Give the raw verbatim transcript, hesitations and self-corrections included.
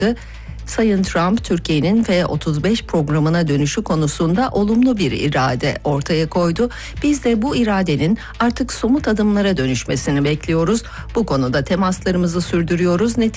Sayın Trump, Türkiye'nin F otuz beş programına dönüşü konusunda olumlu bir irade ortaya koydu. Biz de bu iradenin artık somut adımlara dönüşmesini bekliyoruz. Bu konuda temaslarımızı sürdürüyoruz. Netice